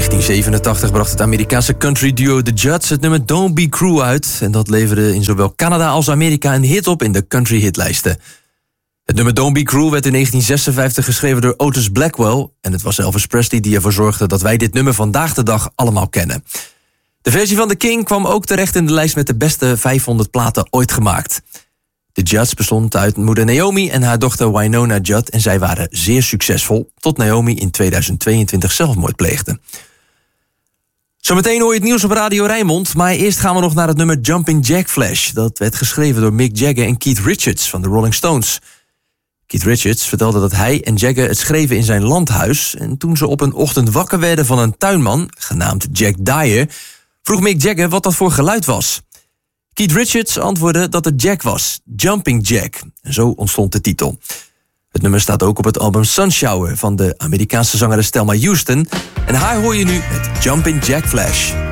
1987 bracht het Amerikaanse country duo The Judds het nummer Don't Be Cruel uit. En dat leverde in zowel Canada als Amerika een hit op in de country hitlijsten. Het nummer Don't Be Cruel werd in 1956 geschreven door Otis Blackwell. En het was Elvis Presley die ervoor zorgde dat wij dit nummer vandaag de dag allemaal kennen. De versie van The King kwam ook terecht in de lijst met de beste 500 platen ooit gemaakt. De Judds bestond uit moeder Naomi en haar dochter Wynonna Judd. En zij waren zeer succesvol, tot Naomi in 2022 zelfmoord pleegde. Zometeen hoor je het nieuws op Radio Rijnmond. Maar eerst gaan we nog naar het nummer Jumping Jack Flash. Dat werd geschreven door Mick Jagger en Keith Richards van de Rolling Stones. Keith Richards vertelde dat hij en Jagger het schreven in zijn landhuis. En toen ze op een ochtend wakker werden van een tuinman, genaamd Jack Dyer, vroeg Mick Jagger wat dat voor geluid was. Keith Richards antwoordde dat het Jack was, Jumping Jack. En zo ontstond de titel. Het nummer staat ook op het album Sunshower van de Amerikaanse zangeres Thelma Houston. En haar hoor je nu met Jumping Jack Flash.